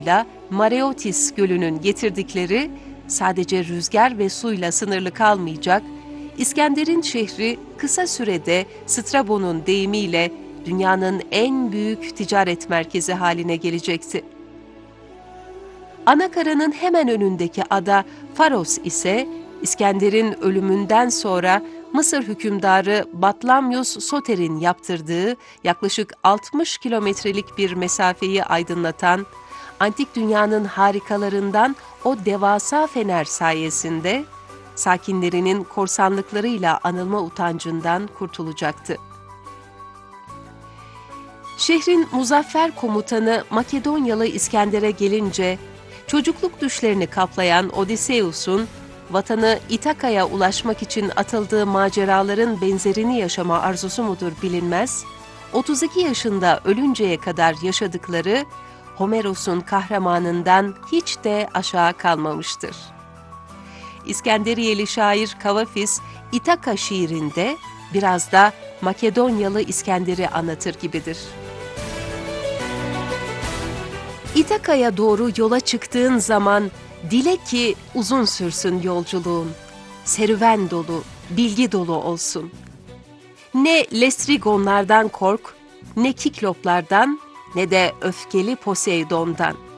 Mareotis Gölü'nün getirdikleri sadece rüzgar ve suyla sınırlı kalmayacak, İskender'in şehri kısa sürede Strabo'nun deyimiyle dünyanın en büyük ticaret merkezi haline gelecekti. Anakara'nın hemen önündeki ada Faros ise İskender'in ölümünden sonra Mısır hükümdarı Batlamyus Soter'in yaptırdığı yaklaşık 60 kilometrelik bir mesafeyi aydınlatan, antik dünyanın harikalarından o devasa fener sayesinde sakinlerinin korsanlıklarıyla anılma utancından kurtulacaktı. Şehrin muzaffer komutanı Makedonyalı İskender'e gelince, çocukluk düşlerini kaplayan Odysseus'un vatanı İtaka'ya ulaşmak için atıldığı maceraların benzerini yaşama arzusu mudur bilinmez, 32 yaşında ölünceye kadar yaşadıkları Homeros'un kahramanından hiç de aşağı kalmamıştır. İskenderiyeli şair Kavafis, İtaka şiirinde biraz da Makedonyalı İskender'i anlatır gibidir. İtaka'ya doğru yola çıktığın zaman dile ki uzun sürsün yolculuğun, serüven dolu, bilgi dolu olsun. Ne Lestrigonlardan kork, ne Kikloplardan, ne de öfkeli Poseidon'dan.